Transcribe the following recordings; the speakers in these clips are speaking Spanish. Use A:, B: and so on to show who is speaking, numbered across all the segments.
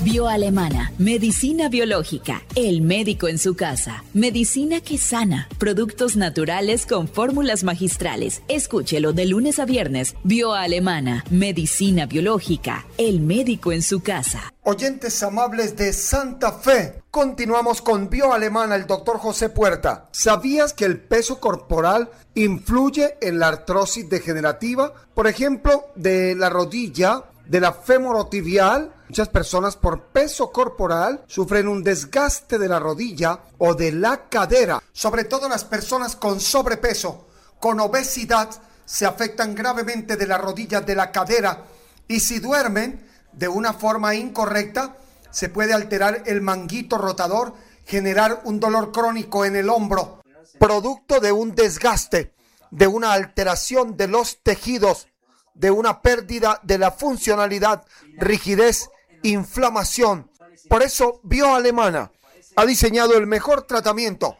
A: Bioalemana, medicina biológica, el médico en su casa, medicina que sana, productos naturales con fórmulas magistrales. Escúchelo de lunes a viernes. Bioalemana, medicina biológica, el médico en su casa.
B: Oyentes amables de Santa Fe, continuamos con Bioalemana, el doctor José Puerta. ¿Sabías que el peso corporal influye en la artrosis degenerativa? Por ejemplo, de la rodilla, de la femorotibial. Muchas personas por peso corporal sufren un desgaste de la rodilla o de la cadera. Sobre todo las personas con sobrepeso, con obesidad, se afectan gravemente de la rodilla, de la cadera. Y si duermen de una forma incorrecta, se puede alterar el manguito rotador, generar un dolor crónico en el hombro, producto de un desgaste, de una alteración de los tejidos, de una pérdida de la funcionalidad, rigidez, inflamación. Por eso Bioalemana ha diseñado el mejor tratamiento,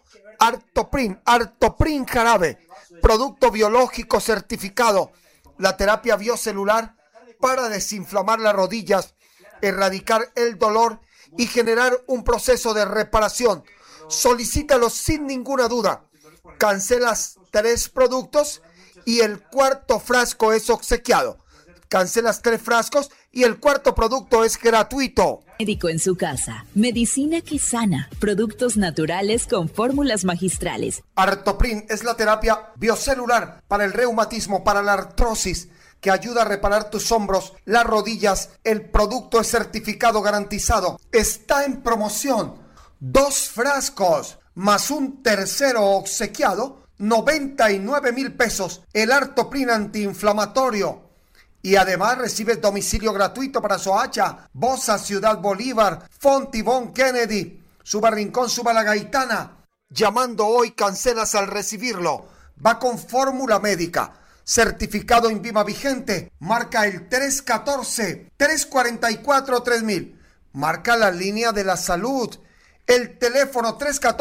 B: Artoprin jarabe, producto biológico certificado, la terapia biocelular para desinflamar las rodillas, erradicar el dolor y generar un proceso de reparación. Solicítalo sin ninguna duda. Cancelas 3 productos y el 4º frasco es obsequiado. Cancelas 3 frascos y el 4º producto es gratuito.
A: Médico en su casa, medicina que sana, productos naturales con fórmulas magistrales.
B: Artoprin es la terapia biocelular para el reumatismo, para la artrosis, que ayuda a reparar tus hombros, las rodillas. El producto es certificado, garantizado. Está en promoción. 2 frascos más un tercero obsequiado, 99,000 pesos. El Artoprin antiinflamatorio. Y además recibes domicilio gratuito para Soacha, Bosa, Ciudad Bolívar, Fontibón, Kennedy, Suba Rincón, Suba La Gaitana. Llamando hoy cancelas al recibirlo. Va con fórmula médica. Certificado INVIMA vigente. Marca el 314-344-3000. Marca la línea de la salud. El teléfono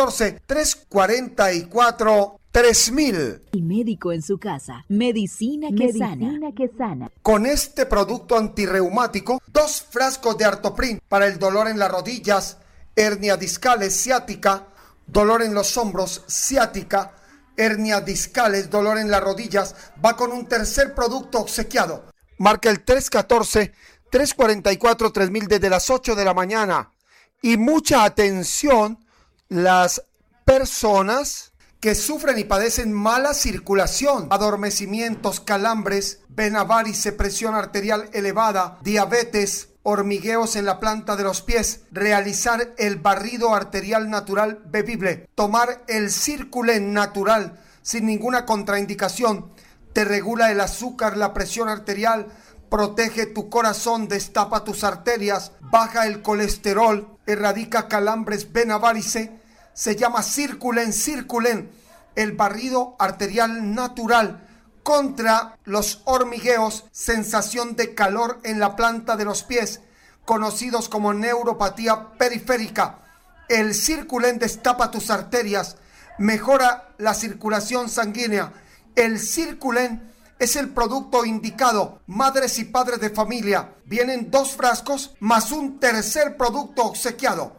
B: 314-344-3000.
A: El médico en su casa. Medicina que sana.
B: Con este producto antirreumático, 2 frascos de Artoprin para el dolor en las rodillas, hernia discales, ciática, dolor en los hombros, ciática, hernias discales, dolor en las rodillas. Va con un tercer producto obsequiado. Marca el 314-344-3000 desde las 8 de la mañana. Y mucha atención, las personas que sufren y padecen mala circulación, adormecimientos, calambres, vena varice, presión arterial elevada, diabetes, hormigueos en la planta de los pies, realizar el barrido arterial natural bebible, tomar el Circulen natural sin ninguna contraindicación, te regula el azúcar, la presión arterial, protege tu corazón, destapa tus arterias, baja el colesterol, erradica calambres, vena varice. Se llama Circulen, el barrido arterial natural contra los hormigueos, sensación de calor en la planta de los pies, conocidos como neuropatía periférica. El Circulen destapa tus arterias, mejora la circulación sanguínea. El Circulen es el producto indicado. Madres y padres de familia, vienen 2 frascos más un tercer producto obsequiado.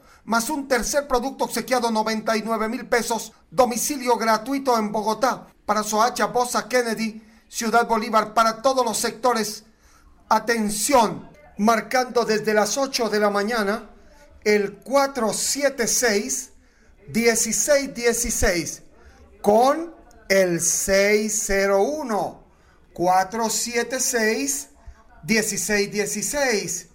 B: 99,000 pesos. Domicilio gratuito en Bogotá, para Soacha, Bosa, Kennedy, Ciudad Bolívar, para todos los sectores. Atención, marcando desde las 8 de la mañana, el 476-1616 con el 601. 476-1616.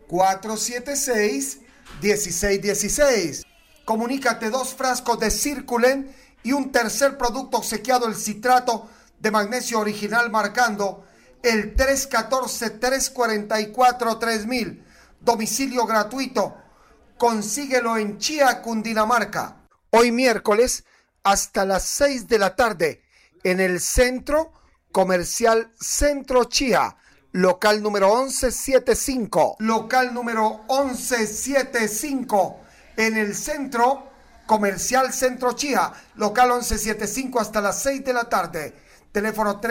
B: 476-1616. Comunícate. 2 frascos de Circulen y un tercer producto obsequiado, el citrato de magnesio original, marcando el 314-344-3000. Domicilio gratuito. Consíguelo en Chía, Cundinamarca. Hoy miércoles hasta las 6 de la tarde en el Centro Comercial Centro Chía, local número 1175. Local número 1175 en el Centro Comercial Centro Chía, local 1175 hasta las 6 de la tarde. Teléfono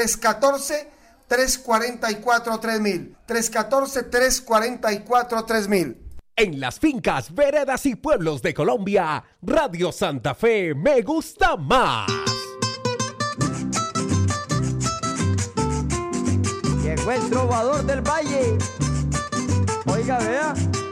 B: 314-344-3000. 314-344-3000.
C: En las fincas, veredas y pueblos de Colombia, Radio Santa Fe me gusta más.
D: Llegó el trovador del valle. Oiga, vea.